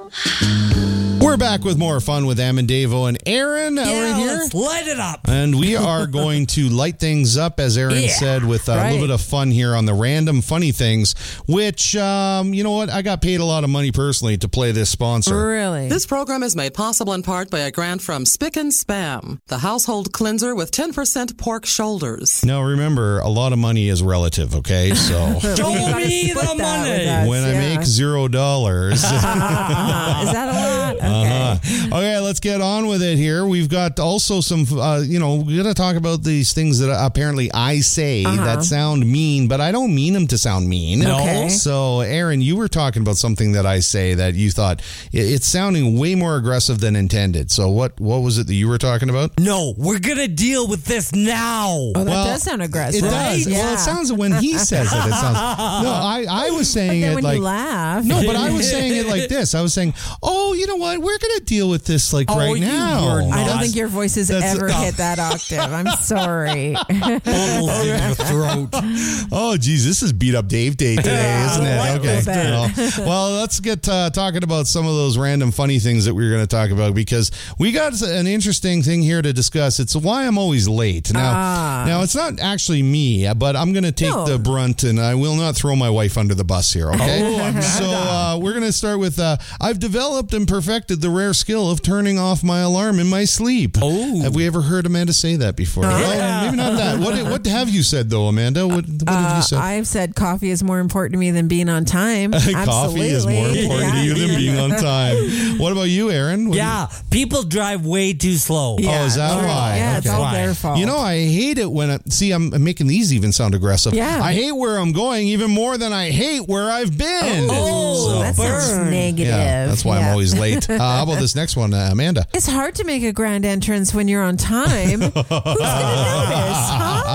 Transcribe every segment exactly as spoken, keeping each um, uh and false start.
We're back with more fun with Am and Davo and Aaron Yeah, right here. let's light it up. And we are going to light things up, as Aaron Yeah, said, with a right. little bit of fun here on the random funny things, which, um, you know what? I got paid a lot of money personally to play this sponsor. Really? This program is made possible in part by a grant from Spick and Spam, the household cleanser with ten percent pork shoulders. Now, remember, a lot of money is relative, okay? So Show You gotta me split the that with money. us, when I yeah. make zero dollars. Uh-huh. Is that a lot? Okay. Uh-huh. Okay, let's get on with it here. We've got also some, uh, you know, we're going to talk about these things that apparently I say Uh-huh. that sound mean, but I don't mean them to sound mean. No. Okay. So, Aaron, you were talking about something that I say that you thought it- it's sounding way more aggressive than intended. So, what what was it that you were talking about? No, we're going to deal with this now. Oh, that Well, does sound aggressive. It does. Yeah. Well, it sounds when he says it. It sounds. No, I I was saying Then it when like. you laugh. No, but I was saying it like this. I was saying, "Oh, you know what? We're going to deal with this like Oh, right you now." were I don't That's- think your voice has that's- ever hit that octave. I'm sorry. Bubbles in your throat. Oh, geez, this is beat up Dave Day today, isn't it? like Okay. that. Well, well, let's get uh, talking about some of those random funny things that we were going to talk about, because we got an interesting thing here to discuss. It's why I'm always late. Now, Ah. now it's not actually me, but I'm going to take No. the brunt, and I will not throw my wife under the bus here, okay? Oh, so uh, we're going to start with uh, I've developed and perfected the rare skill of turning off my alarm in my sleep. Oh. Have we ever heard Amanda say that before? Well, maybe not that. What, what have you said, though, Amanda? What, what have you Uh, said? I've said coffee is more important to me than being on time. Coffee is more Absolutely. important to Yeah. you than being on time. What about you, Aaron? What do Yeah, people drive way too slow. Yeah, Oh, is that sure. why? Yeah, it's Okay. all Why? their fault. You know, I hate it when I see I'm making these even sound aggressive. Yeah. I hate where I'm going even more than I hate where I've been. Oh, So- that sounds burn. negative. yeah, that's why I'm Yeah. always late. Uh, how about this next one, uh, Amanda? It's hard to make a grand entrance when you're on time. Who's going to notice, huh?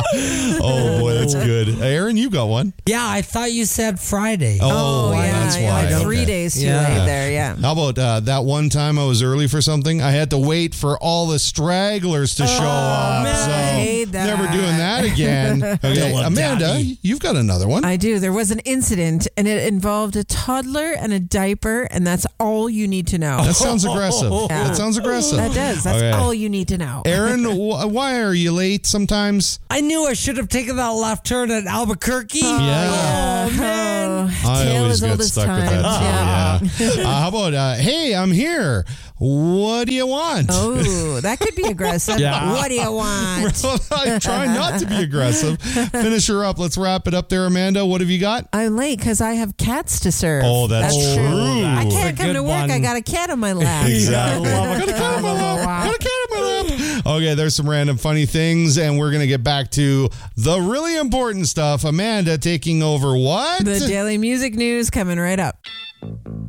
Oh boy, that's good. Aaron, you got one. Yeah, I thought you said Friday. Oh, yeah, that's yeah, why. like three Okay. days too Yeah. late there, yeah. How about uh, that one time I was early for something? I had to wait for all the stragglers to show up. man. So I hate that. never doing that again. Okay, Dylan Amanda, Daddy. you've got another one. I do. There was an incident, and it involved a toddler and a diaper, and that's all you need to know. That sounds aggressive. Yeah. That sounds aggressive. That does. That's Okay. all you need to know. Aaron, wh- why are you late sometimes? I knew I should have taken that left turn at Albuquerque. Yeah. Oh, man. I Tale always as get old as stuck with time. that too. Yeah. uh, how about, uh, hey, I'm here. What do you want? Oh, that could be aggressive. Yeah. What do you want? I try not to be aggressive. Finish her up. Let's wrap it up there, Amanda. What have you got? I'm late because I have cats to serve. Oh, that's true. I That's can't a come good to work. one. I got a cat on my lap. Exactly. I got a cat on my lap. Got a cat on my lap. Okay, there's some random funny things, and we're going to get back to the really important stuff. Amanda taking over what? The daily music news coming right up.